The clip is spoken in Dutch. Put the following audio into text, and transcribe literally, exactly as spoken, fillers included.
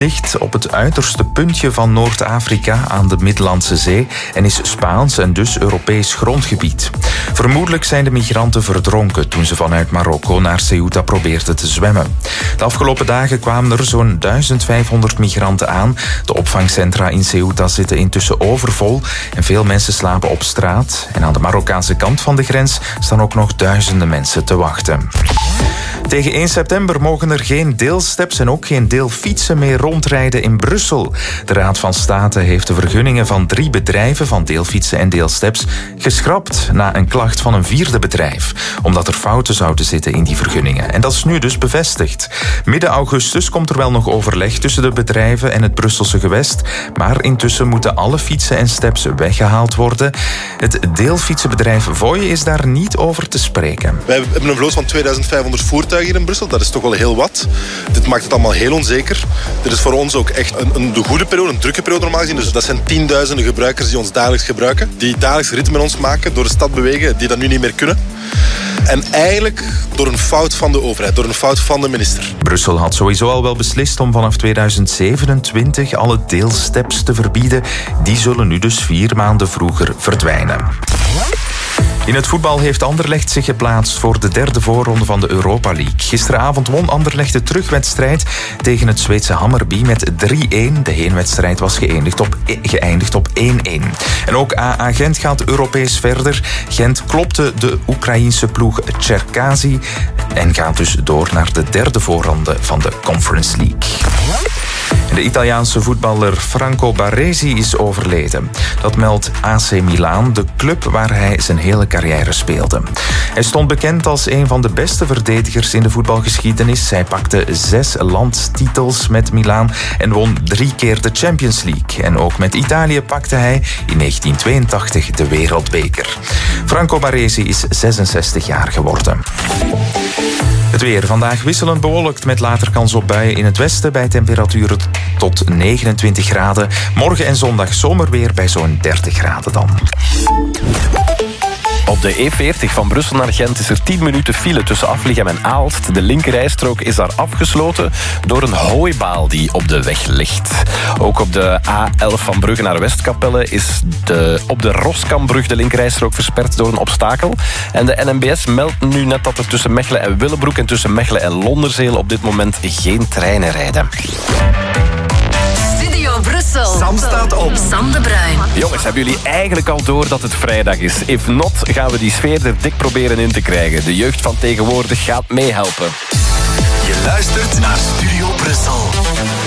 ligt op het uiterste puntje van Noord-Afrika aan de Middellandse Zee en is Spaans en dus Europees grondgebied. Vermoedelijk zijn de migranten verdronken toen ze vanuit Marokko naar Ceuta probeerden te zwemmen. De afgelopen dagen kwamen er zo'n duizend vijfhonderd migranten aan. De opvangcentra in Ceuta zitten intussen overvol en veel mensen slapen op straat. En aan de Marokkaanse kant van de grens staan ook nog duizenden mensen te wachten. Tegen één september mogen er geen deelsteps en ook geen deelfietsen meer rondrijden in Brussel. De Raad van State heeft de vergunningen van drie bedrijven van deelfietsen en deelsteps geschrapt na een klacht van een vierde bedrijf, omdat er fouten zouden zitten in die vergunningen. En dat is nu dus bevestigd. Midden augustus komt er wel nog overleg tussen de bedrijven en het Brusselse gewest, maar intussen moeten alle fietsen en steps weggehaald worden. Het deelfietsenbedrijf Voye is daar niet over te spreken. Wij hebben een vloot van tweeduizend vijfhonderd voertuigen hier in Brussel. Dat is toch wel heel wat. Dit maakt het allemaal heel onzeker. Dit is voor ons ook echt een, een de goede periode, een drukke periode normaal gezien. Dus dat zijn tienduizenden gebruikers die ons dagelijks gebruiken. Die dagelijks rit met ons maken, door de stad bewegen, die dat nu niet meer kunnen. En eigenlijk door een fout van de overheid, door een fout van de minister. Brussel had sowieso al wel beslist om vanaf tweeduizend zevenentwintig alle deelsteps te verbieden. Die zullen nu dus vier maanden vroeger verdwijnen. In het voetbal heeft Anderlecht zich geplaatst voor de derde voorronde van de Europa League. Gisteravond won Anderlecht de terugwedstrijd tegen het Zweedse Hammarby met drie-één. De heenwedstrijd was geëindigd op, geëindigd op één-één. En ook A A Gent gaat Europees verder. Gent klopte de Oekraïense ploeg Cherkasy en gaat dus door naar de derde voorronde van de Conference League. De Italiaanse voetballer Franco Baresi is overleden. Dat meldt A C Milan, de club waar hij zijn hele carrière speelde. Hij stond bekend als een van de beste verdedigers in de voetbalgeschiedenis. Hij pakte zes landstitels met Milan en won drie keer de Champions League. En ook met Italië pakte hij in negentien tweeëntachtig de Wereldbeker. Franco Baresi is zesenzestig jaar geworden. Het weer vandaag wisselend bewolkt met later kans op buien in het westen bij temperaturen tot negenentwintig graden. Morgen en zondag zomerweer bij zo'n dertig graden dan. Op de E veertig van Brussel naar Gent is er tien minuten file tussen Aflichem en Aalst. De linkerrijstrook is daar afgesloten door een hooibaal die op de weg ligt. Ook op de A elf van Brugge naar Westkapelle is de, op de Roskambrug de linkerrijstrook versperd door een obstakel. En de N M B S meldt nu net dat er tussen Mechelen en Willebroek en tussen Mechelen en Londerzeel op dit moment geen treinen rijden. Brussel. Sam staat op. Sam de Bruin. Jongens, hebben jullie eigenlijk al door dat het vrijdag is? If not, gaan we die sfeer er dik proberen in te krijgen. De jeugd van tegenwoordig gaat meehelpen. Je luistert naar Studio Brussel.